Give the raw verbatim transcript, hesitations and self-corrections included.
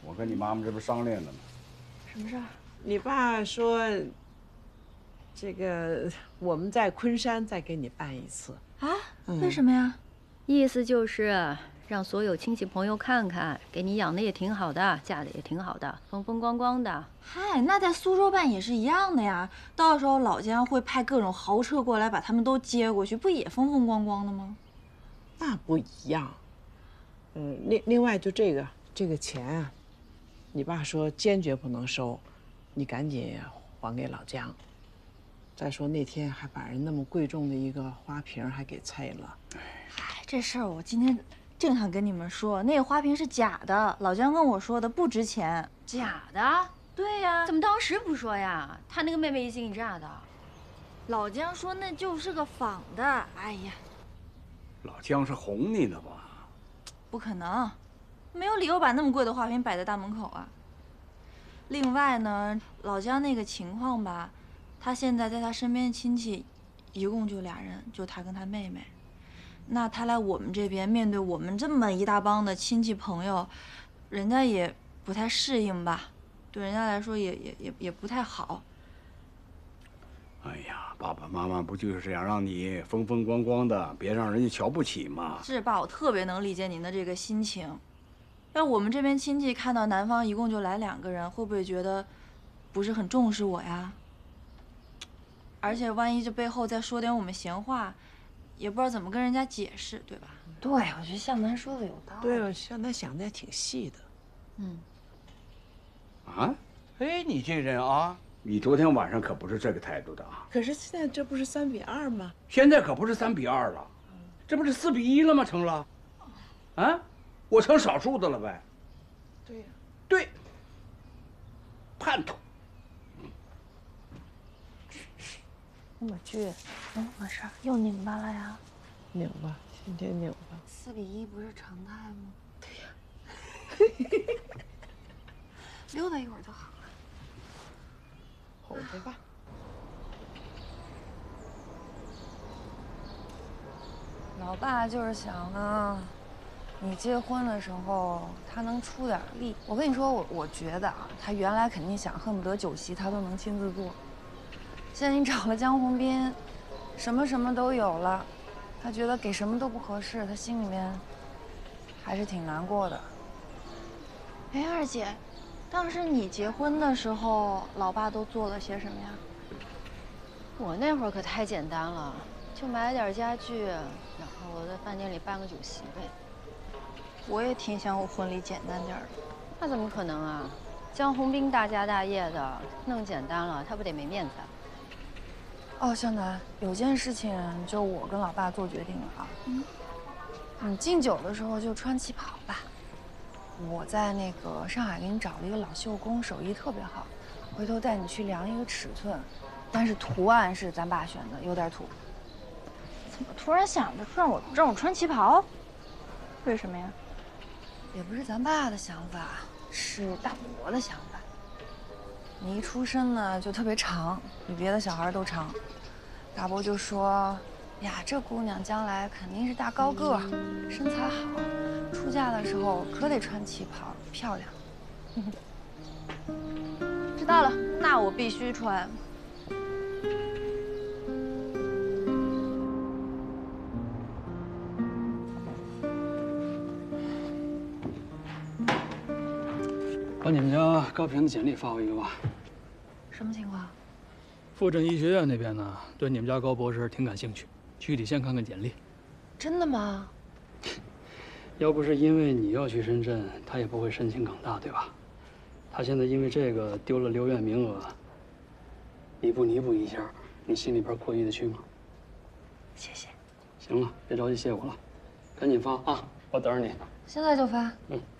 我跟你妈妈这不商量着呢。 什么事儿？ 你爸说，这个我们在昆山再给你办一次啊？为什么呀？ 意思就是让所有亲戚朋友看看，给你养的也挺好的，嫁的也挺好的，风风光光的。 嗨，那在苏州办也是一样的呀。到时候老姜会派各种豪车过来把他们都接过去，不也风风光光的吗？ 那不一样。嗯，另另外就这个这个钱啊，你爸说坚决不能收，你赶紧还给老姜。再说那天还把人那么贵重的一个花瓶还给拆了。 嗨，这事儿我今天正想跟你们说，那个花瓶是假的，老姜跟我说的，不值钱。 假的？ 对呀。 怎么当时不说呀？他那个妹妹一惊一乍的。 老姜说那就是个仿的。哎呀， 老姜是哄你的吧？ 不可能，没有理由把那么贵的花瓶摆在大门口啊。另外呢，老姜那个情况吧，他现在在他身边的亲戚，一共就俩人，就他跟他妹妹。那他来我们这边，面对我们这么一大帮的亲戚朋友，人家也不太适应吧？对人家来说也也也也不太好。 哎呀，爸爸妈妈不就是想让你风风光光的，别让人家瞧不起吗？ 是爸，我特别能理解您的这个心情。要我们这边亲戚看到男方一共就来两个人，会不会觉得不是很重视我呀？而且万一这背后再说点我们闲话，也不知道怎么跟人家解释，对吧？ 对，我觉得向南说的有道理。 对，向南想的也挺细的。 嗯。 啊？哎，你这人啊，你昨天晚上可不是这个态度的啊。 可是现在这不是三比二吗？ 现在可不是三比二了，这不是四比一了吗？成了。啊？我成少数的了呗。 对呀。 对。叛徒。 我去，怎么回事？又拧巴了呀？ 拧巴，今天拧巴。 四比一不是常态吗？ 对呀。 溜达一会儿就好了。 哄着吧。 老爸就是想啊，你结婚的时候他能出点力。我跟你说，我我觉得啊，他原来肯定想恨不得酒席他都能亲自做。现在你找了江宏斌，什么什么都有了，他觉得给什么都不合适，他心里面还是挺难过的。 哎，二姐，当时你结婚的时候，老爸都做了些什么呀？ 我那会儿可太简单了，就买了点家具，然后我在饭店里办个酒席呗。 我也挺想我婚礼简单点的。 那怎么可能啊？江宏斌大家大业的，弄简单了，他不得没面子啊？ 哦，向南，有件事情就我跟老爸做决定了啊。嗯。你敬酒的时候就穿旗袍吧。我在那个上海给你找了一个老绣工，手艺特别好，回头带你去量一个尺寸，但是图案是咱爸选的，有点土。 怎么突然想着让我让我穿旗袍？为什么呀？ 也不是咱爸的想法，是大伯的想法。你一出生呢就特别长，比别的小孩都长。大伯就说：“呀，这姑娘将来肯定是大高个，身材好，出嫁的时候可得穿旗袍，漂亮。” 知道了，那我必须穿。 把你们家高平的简历发我一个吧。 什么情况？ 附镇医学院那边呢，对你们家高博士挺感兴趣，具体先看看简历。 真的吗？ 要不是因为你要去深圳，他也不会申请港大，对吧？他现在因为这个丢了留院名额，你不弥补一下，你心里边过意得去吗？ 谢谢。 行了，别着急谢我了，赶紧发啊，我等着你。 现在就发。 嗯。